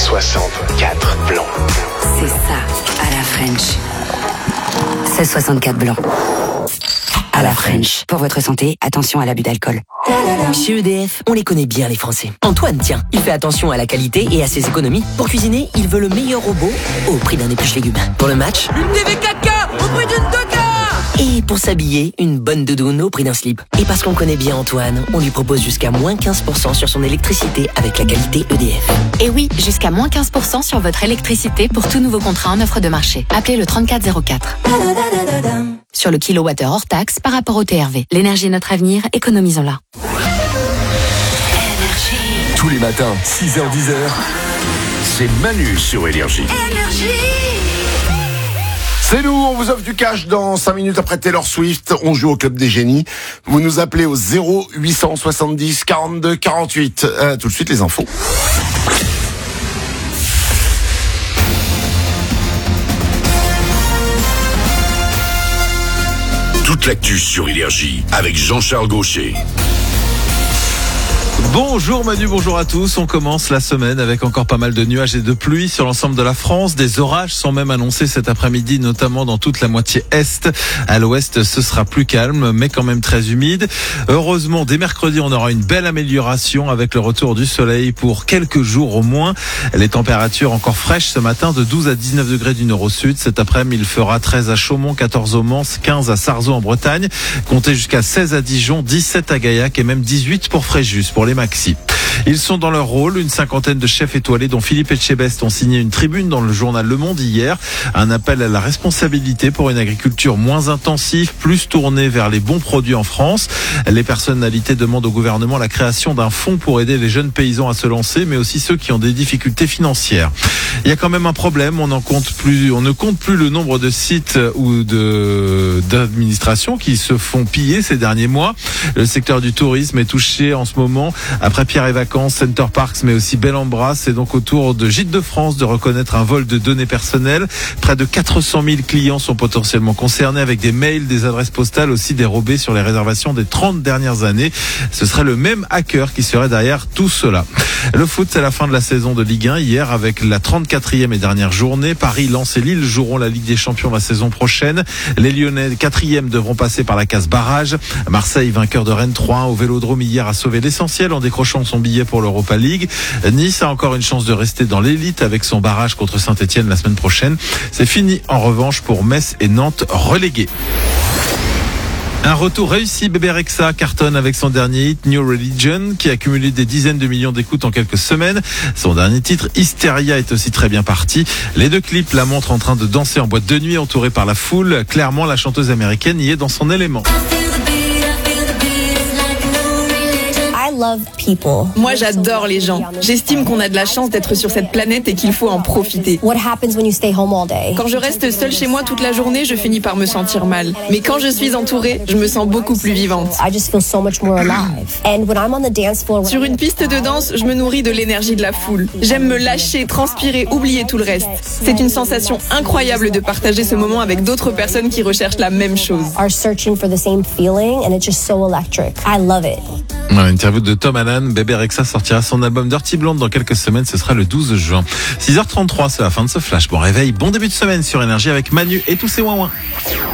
64 blancs. C'est ça, à la French. C'est 64 blancs. À la French. Pour votre santé, attention à l'abus d'alcool. Chez EDF, on les connaît bien les Français. Antoine, tiens, il fait attention à la qualité et à ses économies. Pour cuisiner, il veut le meilleur robot au prix d'un épluche légumes. Pour le match, une TV 4K au prix d'une 2K. Et pour s'habiller, une bonne doudoune au prix d'un slip. Et parce qu'on connaît bien Antoine, on lui propose jusqu'à moins 15% sur son électricité avec la qualité EDF. Et oui, jusqu'à moins 15% sur votre électricité pour tout nouveau contrat en offre de marché. Appelez le 3404. Sur le kilowattheure hors taxe par rapport au TRV. L'énergie est notre avenir, économisons-la. Tous les matins, 6h-10h, c'est Manu sur Énergie. C'est nous, on vous offre du cash dans 5 minutes après Taylor Swift. On joue au Club des Génies. Vous nous appelez au 0870 42 48. Tout de suite les infos. Toute l'actu sur Énergie avec Jean-Charles Gaucher. Bonjour Manu, bonjour à tous. On commence la semaine avec encore pas mal de nuages et de pluie sur l'ensemble de la France. Des orages sont même annoncés cet après-midi, notamment dans toute la moitié est. À l'ouest, ce sera plus calme, mais quand même très humide. Heureusement, dès mercredi, on aura une belle amélioration avec le retour du soleil pour quelques jours au moins. Les températures encore fraîches ce matin, de 12 à 19 degrés du nord au sud. Cet après-midi, il fera 13 à Chaumont, 14 au Mans, 15 à Sarzeau en Bretagne. Comptez jusqu'à 16 à Dijon, 17 à Gaillac et même 18 pour Fréjus, pour les maxi. Ils sont dans leur rôle, une cinquantaine de chefs étoilés dont Philippe Etchebest ont signé une tribune dans le journal Le Monde hier. Un appel à la responsabilité pour une agriculture moins intensive, plus tournée vers les bons produits en France. Les personnalités demandent au gouvernement la création d'un fonds pour aider les jeunes paysans à se lancer, mais aussi ceux qui ont des difficultés financières. Il y a quand même un problème, on ne compte plus le nombre de sites ou d'administrations qui se font piller ces derniers mois. Le secteur du tourisme est touché en ce moment. Après Pierre et Vacances, Center Parks, mais aussi Bel-en-Bras, c'est donc au tour de Gîtes de France de reconnaître un vol de données personnelles. Près de 400 000 clients sont potentiellement concernés avec des mails, des adresses postales aussi dérobées sur les réservations des 30 dernières années. Ce serait le même hacker qui serait derrière tout cela. Le foot, c'est la fin de la saison de Ligue 1 hier avec la 34e et dernière journée. Paris, Lens et Lille joueront la Ligue des Champions la saison prochaine. Les Lyonnais, 4e, devront passer par la case barrage. Marseille, vainqueur de Rennes 3-1 au Vélodrome hier, a sauvé l'essentiel en décrochant son billet pour l'Europa League. Nice a encore une chance de rester dans l'élite avec son barrage contre Saint-Etienne la semaine prochaine. C'est fini en revanche pour Metz et Nantes relégués. Un retour réussi, Bébé Rexha cartonne avec son dernier hit New Religion qui a cumulé des dizaines de millions d'écoutes en quelques semaines. Son dernier titre Hysteria est aussi très bien parti. Les deux clips la montrent en train de danser en boîte de nuit entourée par la foule. Clairement, la chanteuse américaine y est dans son élément. Moi, j'adore les gens. J'estime qu'on a de la chance d'être sur cette planète et qu'il faut en profiter. Quand je reste seule chez moi toute la journée, je finis par me sentir mal. Mais quand je suis entourée, je me sens beaucoup plus vivante. Sur une piste de danse, je me nourris de l'énergie de la foule. J'aime me lâcher, transpirer, oublier tout le reste. C'est une sensation incroyable de partager ce moment avec d'autres personnes qui recherchent la même chose. Une interview de Tom Allen. Bébé Rexha sortira son album Dirty Blonde dans quelques semaines, ce sera le 12 juin. 6h33, c'est la fin de ce flash. Bon réveil, bon début de semaine sur Énergie avec Manu et tous ses ouin-ouin.